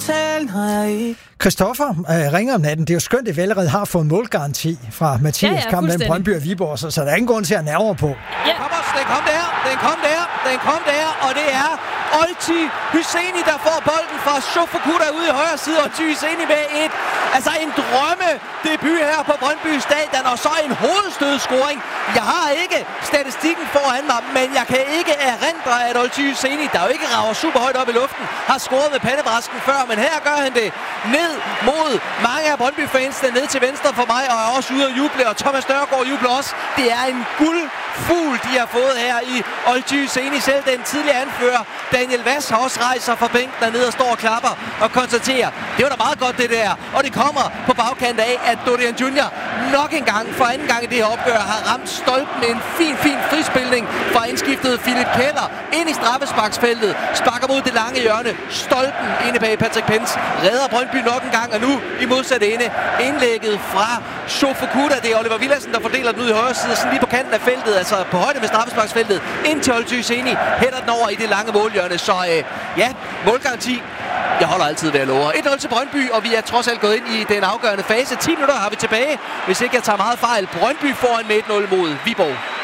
aftalen har jeg ikke. Christoffer ringer om natten. Det er jo skønt, at vi allerede har fået målgaranti fra Mathias kamp mellem Brøndby og Viborg, så der er ingen grund til at nerve på. Ja. Den kom der, og det er Olti Hyseni, der får bolden fra Shofukuda ude i højre side, og Olti Hyseni med en drømme debut her på Brøndby Stadion, og så en hovedstødscoring. Jeg har ikke statistikken foran mig, men jeg kan ikke erindre, at Olti Hyseni, der jo ikke rager super højt op i luften, har scoret med pandebrasken før, men her gør han det ned mod mange af Brøndby-fansene, ned til venstre for mig, og er også ude at juble, og Thomas Nørgaard jubler også. Det er en guldfugl, de har fået her i Olti Hyseni. Selv den tidligere anfører, Daniel Vass, har også rejst sig fra bænken dernede og står og klapper og konstaterer, det var da meget godt det der. Og det kommer på bagkant af, at Dorian Junior nok en gang, for anden gang i det her opgør, har ramt stolpen med en fin frispilning fra indskiftet Philip Keller ind i straffesparksfeltet, sparker mod det lange hjørne, stolpen inde bag Patrick Pence, redder Brøndby nok en gang, og nu i modsatte ende indlægget fra Shofukuda. Det er Oliver Villadsen, der fordeler den ud i højre side, sådan lige på kanten af feltet, altså på højde med straffesparksfeltet, ind til Olti Hyseni, hætter den over i det lange målhjørne, så målgaranti. Jeg holder altid ved at love. 1-0 til Brøndby, og vi er trods alt gået ind i den afgørende fase. 10 minutter har vi tilbage, hvis ikke jeg tager meget fejl. Brøndby foran med 1-0 mod Viborg.